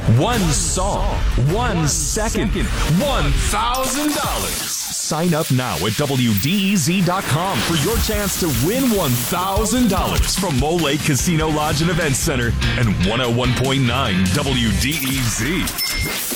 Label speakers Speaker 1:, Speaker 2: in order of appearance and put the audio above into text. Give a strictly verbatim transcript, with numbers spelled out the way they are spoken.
Speaker 1: One song, one second, one thousand dollars. Sign up now at W D E Z dot com for your chance to win one thousand dollars from Mole Lake Casino Lodge and Event Center and one oh one point nine W D E Z.